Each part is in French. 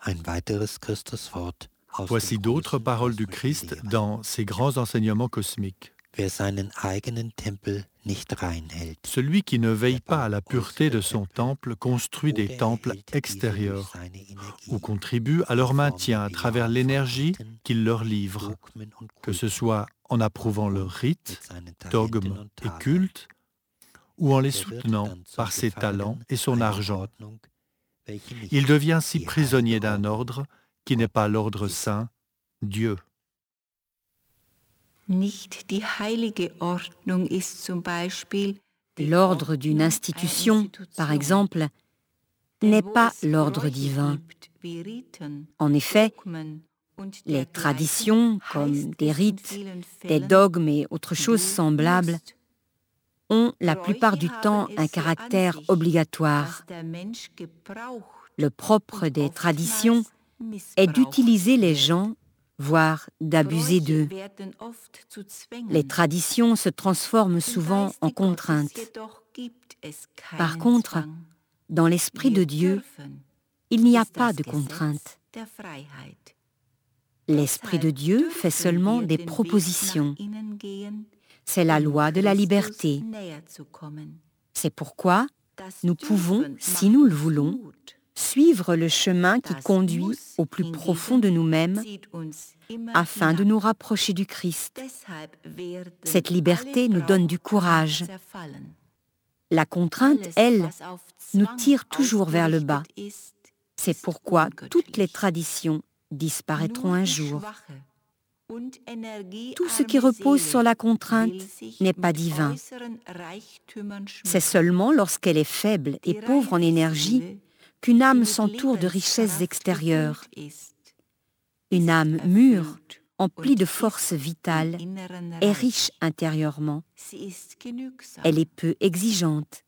Voici d'autres paroles du Christ dans ses grands enseignements cosmiques. Celui qui ne veille pas à la pureté de son temple construit des temples extérieurs ou contribue à leur maintien à travers l'énergie qu'il leur livre, que ce soit en approuvant leurs rites, dogmes et cultes, ou en les soutenant par ses talents et son argent. Il devient ainsi prisonnier d'un ordre qui n'est pas l'ordre saint, Dieu. L'ordre d'une institution, par exemple, n'est pas l'ordre divin. En effet, les traditions, comme des rites, des dogmes et autres choses semblables, ont la plupart du temps un caractère obligatoire. Le propre des traditions est d'utiliser les gens, voire d'abuser d'eux. Les traditions se transforment souvent en contraintes. Par contre, dans l'Esprit de Dieu, il n'y a pas de contrainte. L'Esprit de Dieu fait seulement des propositions. C'est la loi de la liberté. C'est pourquoi nous pouvons, si nous le voulons, suivre le chemin qui conduit au plus profond de nous-mêmes afin de nous rapprocher du Christ. Cette liberté nous donne du courage. La contrainte, elle, nous tire toujours vers le bas. C'est pourquoi toutes les traditions disparaîtront un jour. Tout ce qui repose sur la contrainte n'est pas divin. C'est seulement lorsqu'elle est faible et pauvre en énergie qu'une âme s'entoure de richesses extérieures. Une âme mûre, emplie de force vitale, est riche intérieurement. Elle est peu exigeante.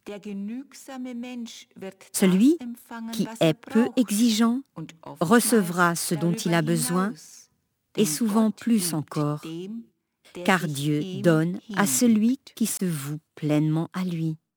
Celui qui est peu exigeant recevra ce dont il a besoin, et souvent plus encore, car Dieu donne à celui qui se voue pleinement à lui.